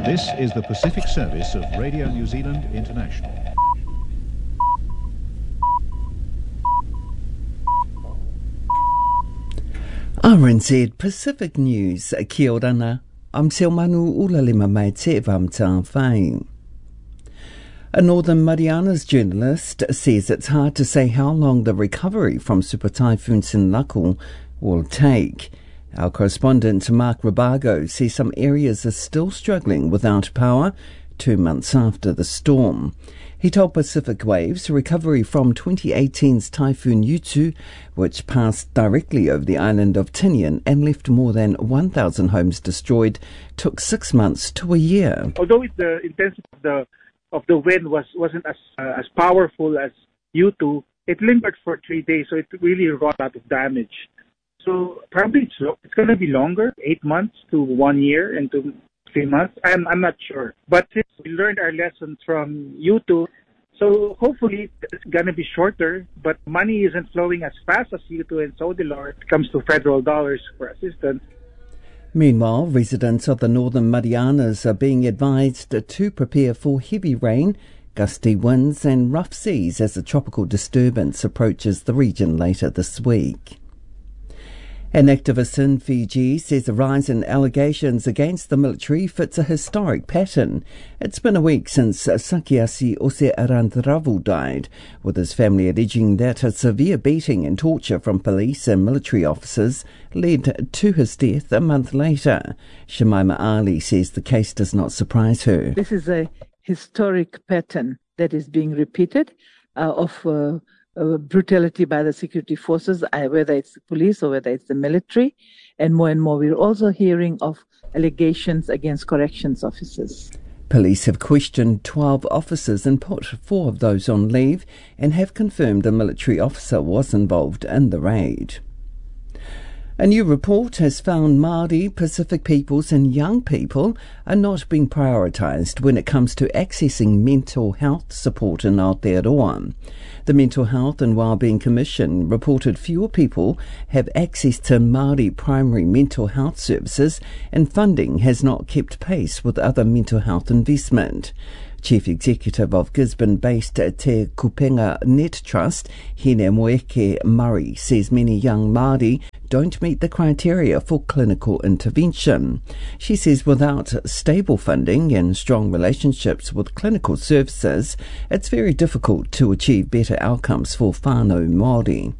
This is the Pacific Service of Radio New Zealand International. RNZ Pacific News, kia ora. I'm Selmanu Ulalima mai te whamtawhai. A Northern Marianas journalist says it's hard to say how long the recovery from Super Typhoon Sinlaku will take. Our correspondent Mark Rabago says some areas are still struggling without power 2 months after the storm. He told Pacific Waves recovery from 2018's Typhoon Yutu, which passed directly over the island of Tinian and left more than 1,000 homes destroyed, took 6 months to a year. Although the intensity of the wind wasn't as powerful as Yutu, it lingered for 3 days, so it really wrought a lot of damage. So probably it's going to be longer, 8 months to 1 year and to 3 months. I'm not sure. But since we learned our lessons from Yutu, so hopefully it's going to be shorter, but money isn't flowing as fast as Yutu and Sodilor. It comes to federal dollars for assistance. Meanwhile, residents of the Northern Marianas are being advised to prepare for heavy rain, gusty winds and rough seas as a tropical disturbance approaches the region later this week. An activist in Fiji says a rise in allegations against the military fits a historic pattern. It's been a week since Sakiasi Ose Arandravu died, with his family alleging that a severe beating and torture from police and military officers led to his death a month later. Shemaima Ali says the case does not surprise her. This is a historic pattern that is being repeated of brutality by the security forces, whether it's the police or whether it's the military. And more we're also hearing of allegations against corrections officers. Police have questioned 12 officers and put 4 of those on leave and have confirmed a military officer was involved in the raid. A new report has found Māori, Pacific peoples and young people are not being prioritised when it comes to accessing mental health support in Aotearoa. The Mental Health and Wellbeing Commission reported fewer people have access to Māori primary mental health services and funding has not kept pace with other mental health investment. Chief Executive of Gisborne-based Te Kupenga Net Trust, Hine Moeke Murray, says many young Māori don't meet the criteria for clinical intervention. She says without stable funding and strong relationships with clinical services, it's very difficult to achieve better outcomes for whānau Māori.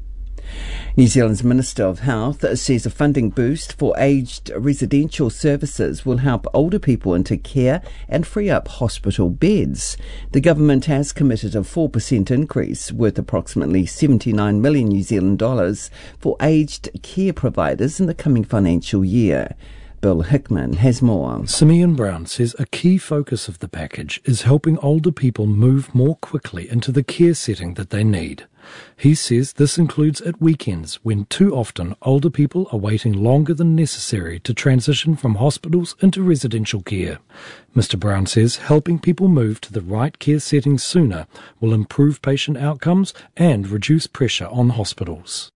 New Zealand's Minister of Health says a funding boost for aged residential services will help older people into care and free up hospital beds. The government has committed a 4% increase worth approximately 79 million New Zealand dollars for aged care providers in the coming financial year. Bill Hickman has more. Simeon Brown says a key focus of the package is helping older people move more quickly into the care setting that they need. He says this includes at weekends when too often older people are waiting longer than necessary to transition from hospitals into residential care. Mr. Brown says helping people move to the right care setting sooner will improve patient outcomes and reduce pressure on hospitals.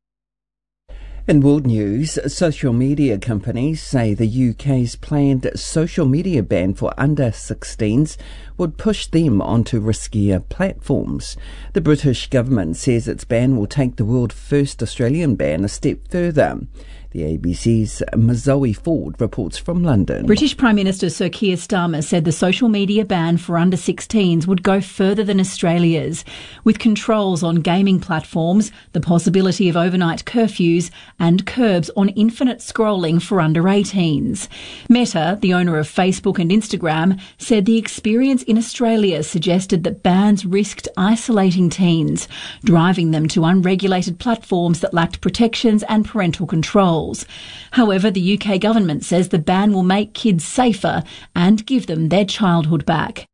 In world news, social media companies say the UK's planned social media ban for under 16s would push them onto riskier platforms. The British government says its ban will take the world's first Australian ban a step further. The ABC's Mazoe Ford reports from London. British Prime Minister Sir Keir Starmer said the social media ban for under 16s would go further than Australia's, with controls on gaming platforms, the possibility of overnight curfews and curbs on infinite scrolling for under 18s. Meta, the owner of Facebook and Instagram, said the experience in Australia suggested that bans risked isolating teens, driving them to unregulated platforms that lacked protections and parental control. However, the UK government says the ban will make kids safer and give them their childhood back.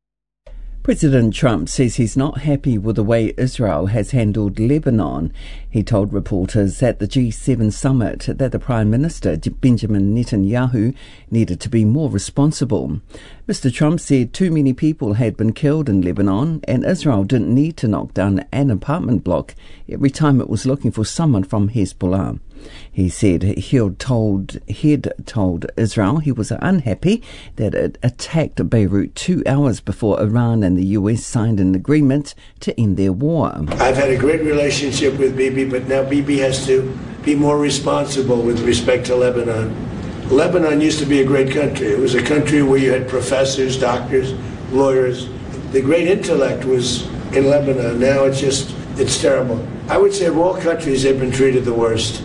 President Trump says he's not happy with the way Israel has handled Lebanon. He told reporters at the G7 summit that the Prime Minister, Benjamin Netanyahu, needed to be more responsible. Mr. Trump said too many people had been killed in Lebanon and Israel didn't need to knock down an apartment block every time it was looking for someone from Hezbollah. He said he'd told Israel he was unhappy that it attacked Beirut 2 hours before Iran and the US signed an agreement to end their war. I've had a great relationship with Bibi, but now Bibi has to be more responsible with respect to Lebanon. Lebanon used to be a great country. It was a country where you had professors, doctors, lawyers. The great intellect was in Lebanon. Now it's terrible. I would say of all countries, they've been treated the worst.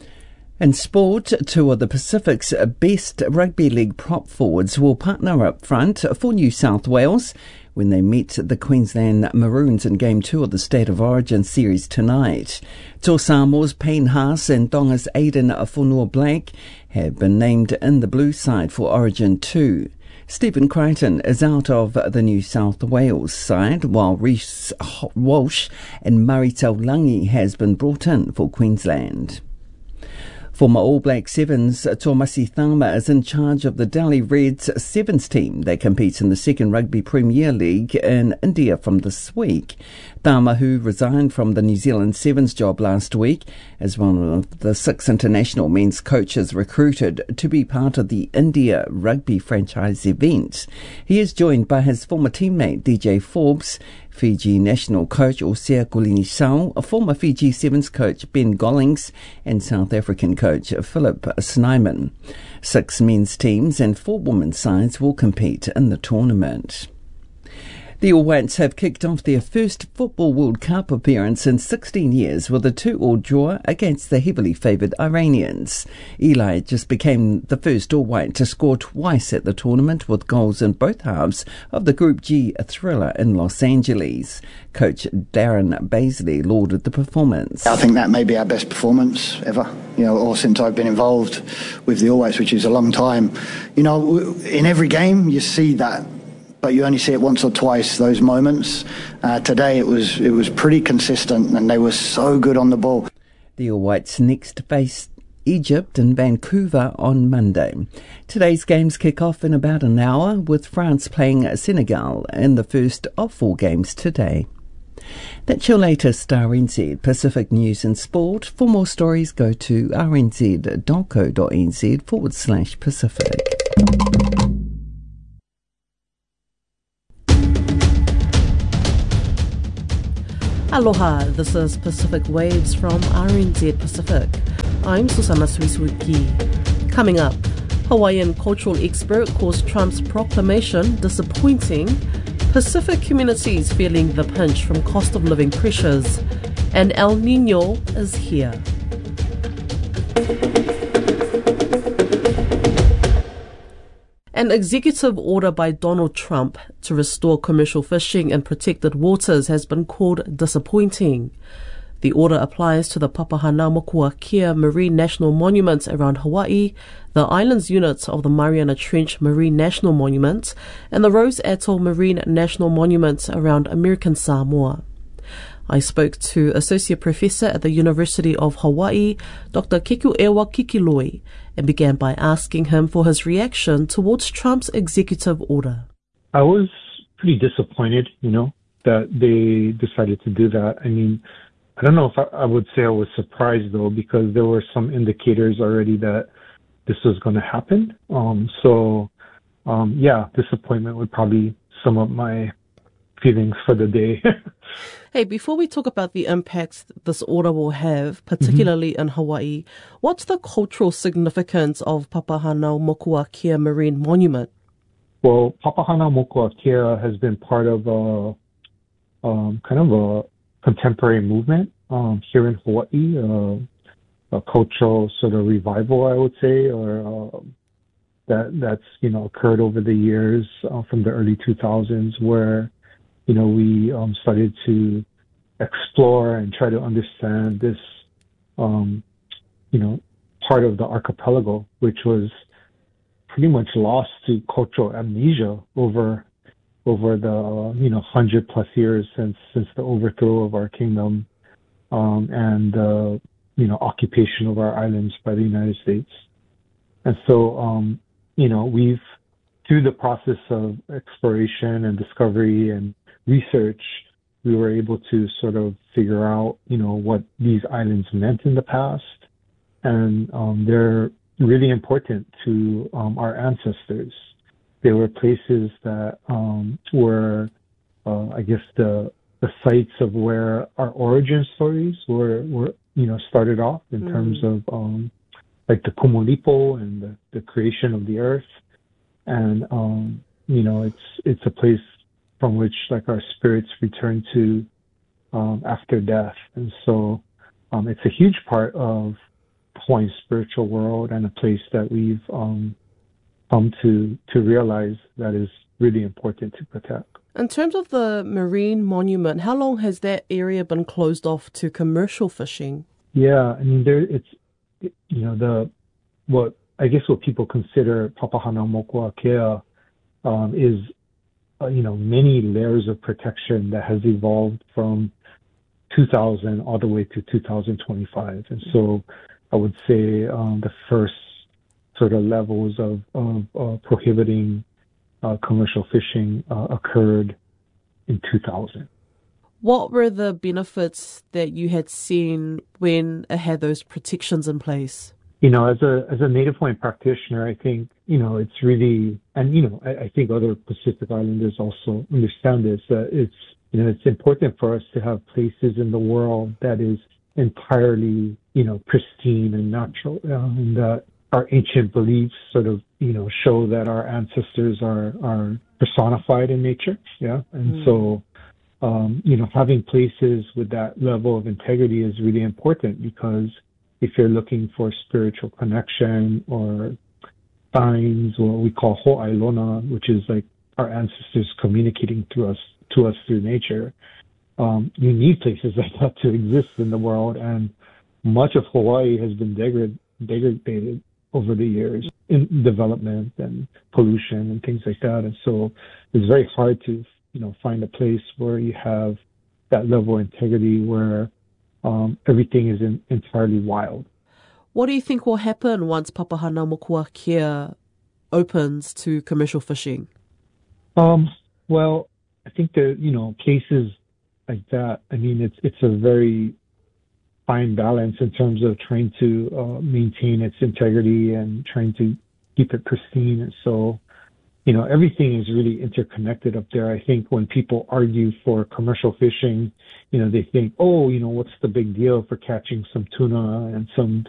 In sport, two of the Pacific's best rugby league prop forwards will partner up front for New South Wales when they meet the Queensland Maroons in Game 2 of the State of Origin series tonight. Tō Samoa's Payne Haas and Tonga's Aidan Fonua-Blake have been named in the blue side for Origin 2. Stephen Crichton is out of the New South Wales side, while Reece Walsh and Murray Taulagi has been brought in for Queensland. Former All Black Sevens Tomasi Tharma is in charge of the Delhi Reds Sevens team that competes in the second Rugby Premier League in India from this week. Tharma, who resigned from the New Zealand Sevens job last week, is one of the 6 international men's coaches recruited to be part of the India Rugby franchise event. He is joined by his former teammate DJ Forbes, Fiji national coach Osea Kulinisau, a former Fiji Sevens coach Ben Gollings, and South African coach Philip Snyman. 6 men's teams and 4 women's sides will compete in the tournament. The All Whites have kicked off their first Football World Cup appearance in 16 years with a 2-2 draw against the heavily favoured Iranians. Eli just became the first All White to score twice at the tournament with goals in both halves of the Group G thriller in Los Angeles. Coach Darren Baisley lauded the performance. I think that may be our best performance ever, or since I've been involved with the All Whites, which is a long time. In every game you see that, but you only see it once or twice, those moments. Today it was pretty consistent and they were so good on the ball. The All Whites next face Egypt in Vancouver on Monday. Today's games kick off in about an hour, with France playing Senegal in the first of 4 games today. That's your latest RNZ Pacific News and Sport. For more stories, go to rnz.co.nz/Pacific. Aloha, this is Pacific Waves from RNZ Pacific. I'm Susana Suisuki. Coming up, Hawaiian cultural expert calls Trump's proclamation disappointing, Pacific communities feeling the pinch from cost of living pressures, and El Niño is here. An executive order by Donald Trump to restore commercial fishing in protected waters has been called disappointing. The order applies to the Papahanaumokuakea Marine National Monument around Hawaii, the islands units of the Mariana Trench Marine National Monument, and the Rose Atoll Marine National Monument around American Samoa. I spoke to Associate Professor at the University of Hawaii, Dr. Kekuewa Kikiloi, and began by asking him for his reaction towards Trump's executive order. I was pretty disappointed, that they decided to do that. I mean, I don't know if I would say I was surprised, though, because there were some indicators already that this was going to happen. Disappointment would probably sum up my feelings for the day. Hey, before we talk about the impacts this order will have, particularly in Hawaii, what's the cultural significance of Papahanaumokuakea Marine Monument? Well, Papahanaumokuakea has been part of a contemporary movement here in Hawaii, a cultural sort of revival, I would say, or that's occurred over the years from the early 2000s, where we started to explore and try to understand this, part of the archipelago, which was pretty much lost to cultural amnesia over the 100+ years since the overthrow of our kingdom and occupation of our islands by the United States. And so we've, through the process of exploration and discovery and research, we were able to sort of figure out what these islands meant in the past and they're really important to our ancestors. They were places that were, I guess, the sites of where our origin stories were started off in terms of like the Kumolipo and the creation of the earth, and it's a place from which like our spirits return to after death, and so it's a huge part of Hawaii's spiritual world and a place that we've come to realize that is really important to protect. In terms of the marine monument, how long has that area been closed off to commercial fishing? Yeah, I mean, what people consider Papahanaumokuakea is many layers of protection that has evolved from 2000 all the way to 2025, and so I would say the first sort of levels of prohibiting commercial fishing occurred in 2000. What were the benefits that you had seen when it had those protections in place? As a Native Hawaiian practitioner, I think, it's really, and, I think other Pacific Islanders also understand this, that it's important for us to have places in the world that is entirely, pristine and natural, and that our ancient beliefs sort of, show that our ancestors are personified in nature. Yeah. And so, having places with that level of integrity is really important, because if you're looking for spiritual connection or signs, or what we call ho'ailona, which is like our ancestors communicating to us through nature, you need places like that to exist in the world. And much of Hawaii has been degraded over the years in development and pollution and things like that. And so it's very hard to, find a place where you have that level of integrity where everything is entirely wild. What do you think will happen once Papahanaumokuakea opens to commercial fishing? Well, I think that, places like that, I mean, it's a very fine balance in terms of trying to maintain its integrity and trying to keep it pristine. And so, everything is really interconnected up there. I think when people argue for commercial fishing, they think, what's the big deal for catching some tuna and some,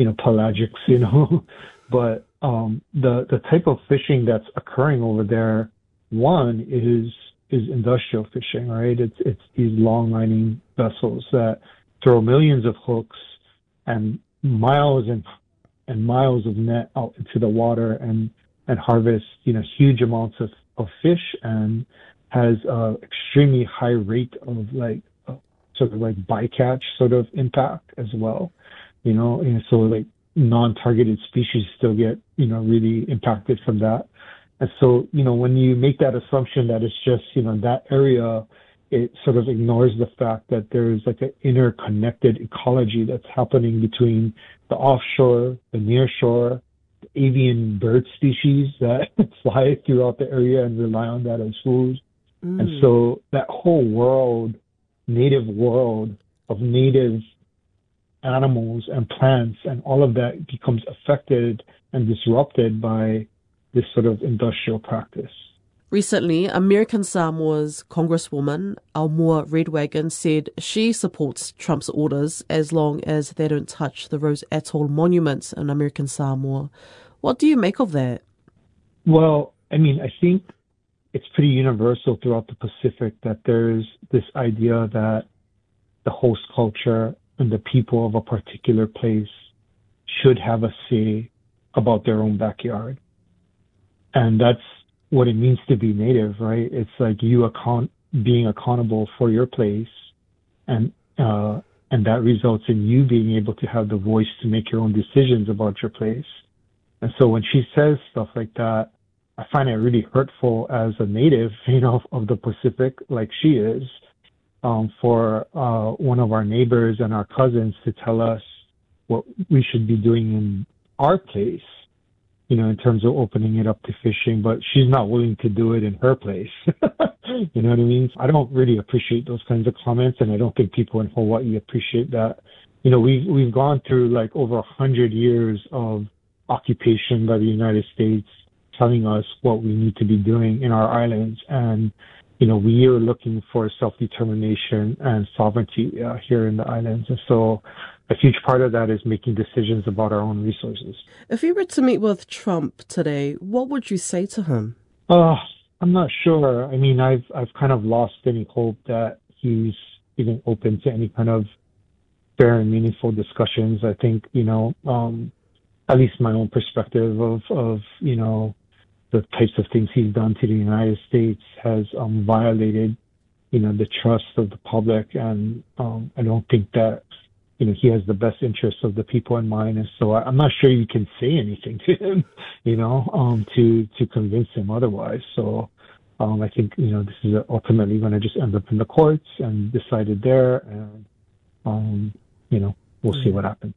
pelagics, but the type of fishing that's occurring over there, one is industrial fishing, right? It's these long lining vessels that throw millions of hooks and miles and miles of net out into the water and harvest, huge amounts of fish, and has extremely high rate of sort of bycatch sort of impact as well, and so like non-targeted species still get, really impacted from that. And so, when you make that assumption that it's just, that area, it sort of ignores the fact that there's like an interconnected ecology that's happening between the offshore, the nearshore, the avian bird species that fly throughout the area and rely on that as food. And so that whole world, native world of native animals and plants and all of that becomes affected and disrupted by this sort of industrial practice. Recently, American Samoa's Congresswoman Aumua Redwagon said she supports Trump's orders as long as they don't touch the Rose Atoll monuments in American Samoa. What do you make of that? Well, I mean, I think it's pretty universal throughout the Pacific that there's this idea that the host culture and the people of a particular place should have a say about their own backyard. And that's what it means to be native, right? It's like you being accountable for your place, and that results in you being able to have the voice to make your own decisions about your place. And so when she says stuff like that, I find it really hurtful as a native, of the Pacific, like she is, for one of our neighbors and our cousins to tell us what we should be doing in our place, in terms of opening it up to fishing, but she's not willing to do it in her place. You know what I mean? I don't really appreciate those kinds of comments, and I don't think people in Hawaii appreciate that we've gone through like over 100 years of occupation by the United States telling us what we need to be doing in our islands. And, we are looking for self-determination and sovereignty here in the islands. And so a huge part of that is making decisions about our own resources. If you were to meet with Trump today, what would you say to him? I'm not sure. I mean, I've kind of lost any hope that he's even open to any kind of fair and meaningful discussions. I think, at least my own perspective of the types of things he's done to the United States has violated, the trust of the public. And I don't think that, he has the best interests of the people in mind. And so I'm not sure you can say anything to him, to convince him otherwise. So I think, this is ultimately going to just end up in the courts and decided there. And, we'll see what happens.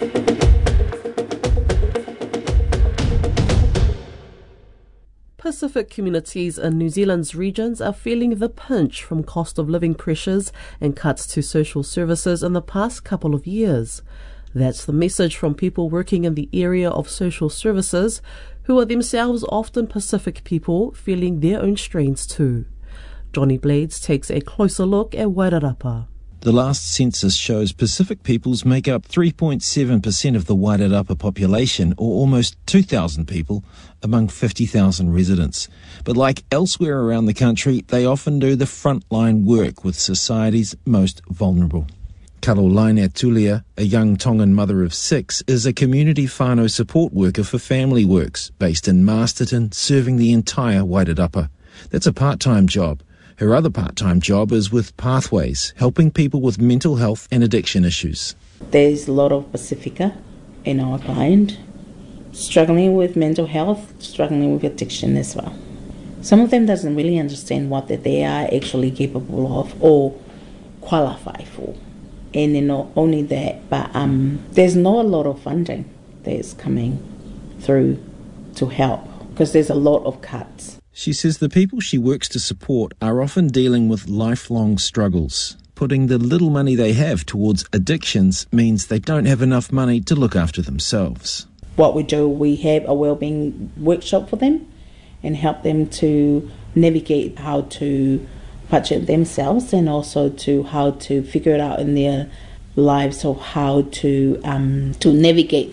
Pacific communities in New Zealand's regions are feeling the pinch from cost of living pressures and cuts to social services in the past couple of years. That's the message from people working in the area of social services, who are themselves often Pacific people feeling their own strains too. Johnny Blades takes a closer look at Wairarapa. The last census shows Pacific peoples make up 3.7% of the Wairarapa population, or almost 2,000 people among 50,000 residents. But like elsewhere around the country, they often do the frontline work with society's most vulnerable. Karolaina Tulia, a young Tongan mother of 6, is a community whānau support worker for Family Works, based in Masterton, serving the entire Wairarapa. That's a part-time job. Her other part-time job is with Pathways, helping people with mental health and addiction issues. There's a lot of Pacifica in our client, struggling with mental health, struggling with addiction as well. Some of them doesn't really understand what that they are actually capable of or qualify for. And then not only that, but there's not a lot of funding that's coming through to help because there's a lot of cuts. She says the people she works to support are often dealing with lifelong struggles. Putting the little money they have towards addictions means they don't have enough money to look after themselves. What we do, we have a wellbeing workshop for them and help them to navigate how to budget themselves and also to how to figure it out in their lives of how to navigate